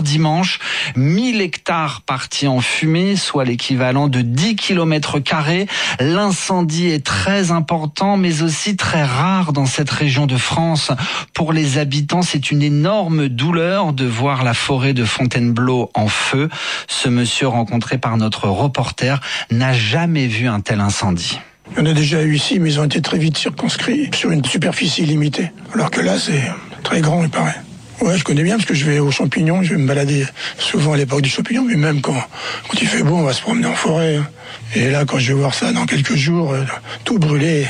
dimanche. 1000 hectares partis en fumée, soit l'équivalent de 10 km². L'incendie est très important, mais aussi très rare dans cette région de France. Pour les habitants, c'est une énorme douleur de voir la forêt de Fontainebleau en feu. Ce monsieur rencontré par notre reporter n'a jamais vu un tel incendie. Il y en a déjà eu ici, mais ils ont été très vite circonscrits sur une superficie limitée. Alors que là, c'est très grand, il paraît. Ouais, je connais bien parce que je vais aux champignons, je vais me balader souvent à l'époque du champignon, mais même quand il fait beau, on va se promener en forêt. Et là, quand je vais voir ça dans quelques jours, tout brûlé,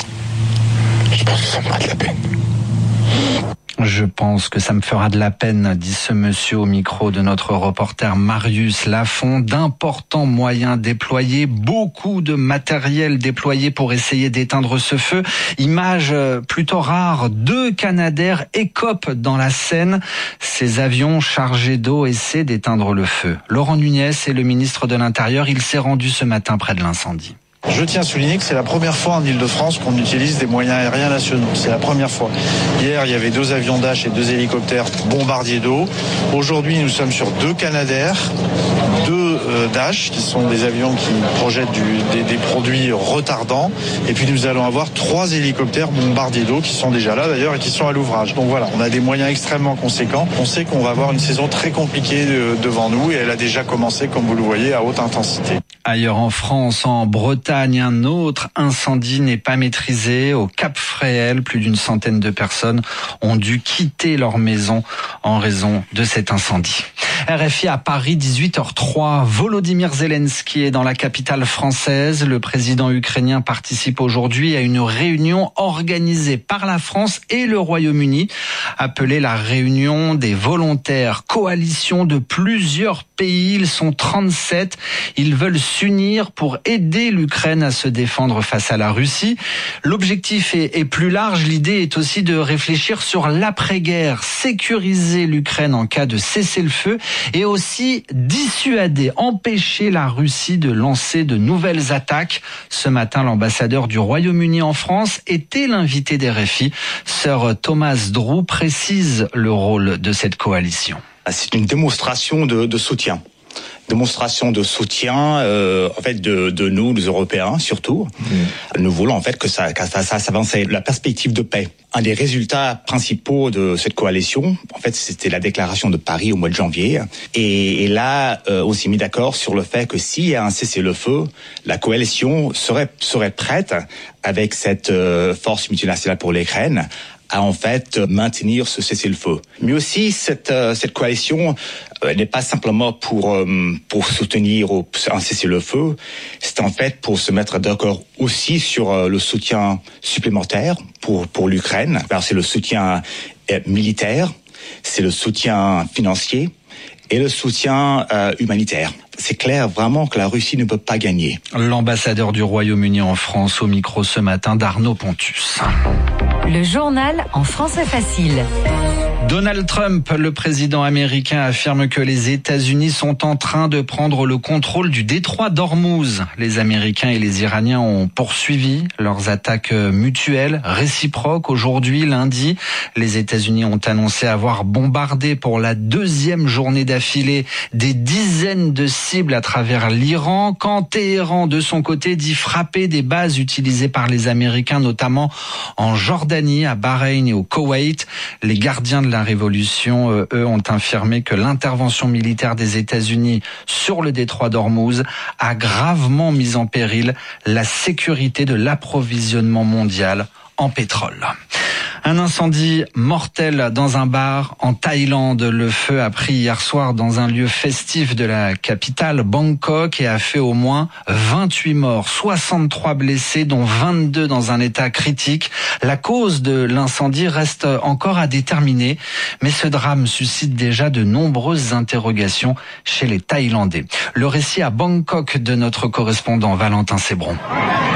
je pense que ça me fera de la peine. Je pense que ça me fera de la peine, dit ce monsieur au micro de notre reporter Marius Lafont. D'importants moyens déployés, beaucoup de matériel déployé pour essayer d'éteindre ce feu. Image plutôt rare, 2 Canadair écopent dans la Seine. Ces avions chargés d'eau essaient d'éteindre le feu. Laurent Nunez est le ministre de l'Intérieur. Il s'est rendu ce matin près de l'incendie. Je tiens à souligner que c'est la première fois en Ile-de-France qu'on utilise des moyens aériens nationaux. C'est la première fois. Hier, il y avait 2 avions Dash et 2 hélicoptères bombardiers d'eau. Aujourd'hui, nous sommes sur 2 Canadair, 2 Dash, qui sont des avions qui projettent des produits retardants. Et puis nous allons avoir 3 hélicoptères bombardiers d'eau qui sont déjà là d'ailleurs et qui sont à l'ouvrage. Donc voilà, on a des moyens extrêmement conséquents. On sait qu'on va avoir une saison très compliquée devant nous et elle a déjà commencé, comme vous le voyez, à haute intensité. Ailleurs en France, en Bretagne, un autre incendie n'est pas maîtrisé. Au Cap Fréhel, plus d'une centaine de personnes ont dû quitter leur maison en raison de cet incendie. RFI à Paris, 18h03. Volodymyr Zelensky est dans la capitale française. Le président ukrainien participe aujourd'hui à une réunion organisée par la France et le Royaume-Uni, appelée la réunion des volontaires, coalition de plusieurs pays. Ils sont 37. Ils veulent s'unir pour aider l'Ukraine à se défendre face à la Russie. L'objectif est plus large. L'idée est aussi de réfléchir sur l'après-guerre, sécuriser l'Ukraine en cas de cessez-le-feu et aussi dissuader, empêcher la Russie de lancer de nouvelles attaques. Ce matin, l'ambassadeur du Royaume-Uni en France était l'invité d'RFI. Sir Thomas Drew précise le rôle de cette coalition. C'est une démonstration de soutien. Démonstration de soutien en fait de nous, les Européens surtout. Nous voulons en fait que ça s'avance. La perspective de paix. Un des résultats principaux de cette coalition, en fait, c'était la déclaration de Paris au mois de janvier. Et là, on s'est mis d'accord sur le fait que s'il y a un cessez-le-feu, la coalition serait prête avec cette force multinationale pour l'Ukraine à en fait maintenir ce cessez-le-feu. Mais aussi cette coalition n'est pas simplement pour soutenir un cessez-le-feu, c'est en fait pour se mettre d'accord aussi sur le soutien supplémentaire pour l'Ukraine. Alors c'est le soutien militaire, c'est le soutien financier et le soutien humanitaire. C'est clair vraiment que la Russie ne peut pas gagner. L'ambassadeur du Royaume-Uni en France au micro ce matin d'Arnaud Pontus. Le journal en français facile. Donald Trump, le président américain, affirme que les États-Unis sont en train de prendre le contrôle du détroit d'Ormuz. Les Américains et les Iraniens ont poursuivi leurs attaques mutuelles, réciproques. Aujourd'hui, lundi, les États-Unis ont annoncé avoir bombardé pour la 2e journée d'affilée des dizaines de cibles à travers l'Iran, quand Téhéran, de son côté, dit frapper des bases utilisées par les Américains, notamment en Jordanie, à Bahreïn et au Koweït. Les gardiens de la révolution, eux, ont affirmé que l'intervention militaire des États-Unis sur le détroit d'Ormuz a gravement mis en péril la sécurité de l'approvisionnement mondial en pétrole. Un incendie mortel dans un bar en Thaïlande. Le feu a pris hier soir dans un lieu festif de la capitale, Bangkok, et a fait au moins 28 morts, 63 blessés, dont 22 dans un état critique. La cause de l'incendie reste encore à déterminer, mais ce drame suscite déjà de nombreuses interrogations chez les Thaïlandais. Le récit à Bangkok de notre correspondant Valentin Sébron.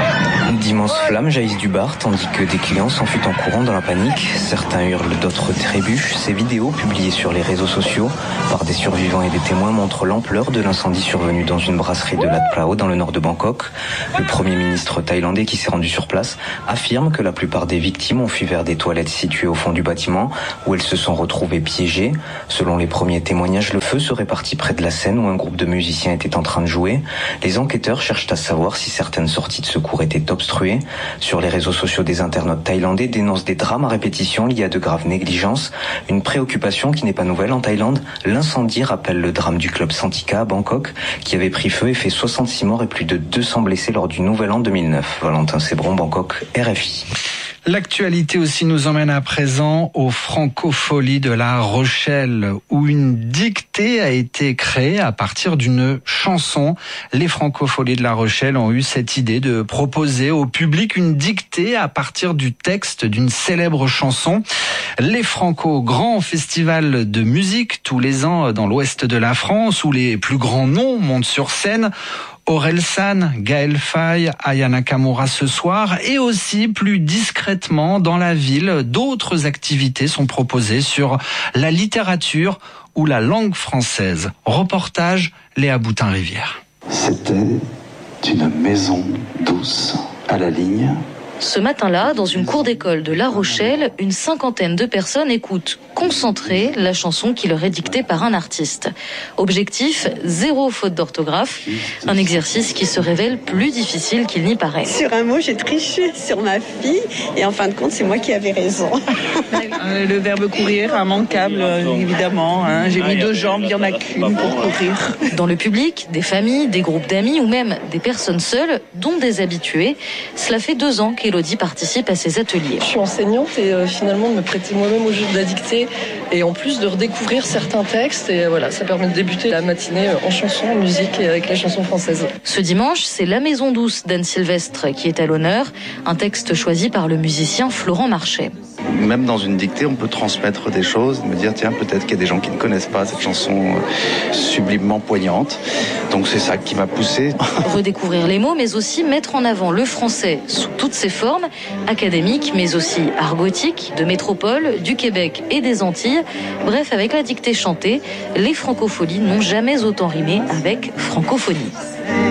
D'immenses flammes jaillissent du bar, tandis que des clients s'enfuient en courant dans la panique. Certains hurlent, d'autres trébuchent. Ces vidéos, publiées sur les réseaux sociaux par des survivants et des témoins, montrent l'ampleur de l'incendie survenu dans une brasserie de Lat Phrao, dans le nord de Bangkok. Le Premier ministre thaïlandais, qui s'est rendu sur place, affirme que la plupart des victimes ont fui vers des toilettes situées au fond du bâtiment, où elles se sont retrouvées piégées. Selon les premiers témoignages, le feu serait parti près de la scène où un groupe de musiciens était en train de jouer. Les enquêteurs cherchent à savoir si certaines sorties de secours étaient obstruées. Sur les réseaux sociaux, des internautes thaïlandais dénoncent des drames à répétition liés à de graves négligences. Une préoccupation qui n'est pas nouvelle en Thaïlande. L'incendie rappelle le drame du club Santika à Bangkok, qui avait pris feu et fait 66 morts et plus de 200 blessés lors du Nouvel An 2009. Valentin Sébron, Bangkok, RFI. L'actualité aussi nous emmène à présent aux Francofolies de La Rochelle, où une dictée a été créée à partir d'une chanson. Les Francofolies de La Rochelle ont eu cette idée de proposer au public une dictée à partir du texte d'une célèbre chanson. Les Franco, grand festival de musique tous les ans dans l'ouest de la France, où les plus grands noms montent sur scène. Orelsan, Gaël Faye, Aya Nakamura ce soir, et aussi plus discrètement dans la ville, d'autres activités sont proposées sur la littérature ou la langue française. Reportage Léa Boutin-Rivière. C'était une maison douce à la ligne. Ce matin-là, dans une cour d'école de La Rochelle, une cinquantaine de personnes écoutent concentrées la chanson qui leur est dictée par un artiste. Objectif, 0 faute d'orthographe, un exercice qui se révèle plus difficile qu'il n'y paraît. Sur un mot, j'ai triché sur ma fille et en fin de compte, c'est moi qui avais raison. Le verbe courir, immanquable, évidemment. J'ai mis 2 jambes, il n'y en a qu'une pour courir. Dans le public, des familles, des groupes d'amis ou même des personnes seules, dont des habitués. Cela fait 2 ans qu'Élodie participe à ces ateliers. Je suis enseignante et finalement de me prêter moi-même au jeu de la dictée et en plus de redécouvrir certains textes. Et voilà, ça permet de débuter la matinée en chanson, en musique et avec les chansons françaises. Ce dimanche, c'est La Maison douce d'Anne Sylvestre qui est à l'honneur. Un texte choisi par le musicien Florent Marchais. Même dans une dictée, on peut transmettre des choses, me dire tiens, peut-être qu'il y a des gens qui ne connaissent pas cette chanson sublimement poignante. Donc c'est ça qui m'a poussé. Redécouvrir les mots, mais aussi mettre en avant le français sous toutes ses formes, académiques, mais aussi argotiques, de métropole, du Québec et des Antilles. Bref, avec la dictée chantée, les Francofolies n'ont jamais autant rimé avec francophonie.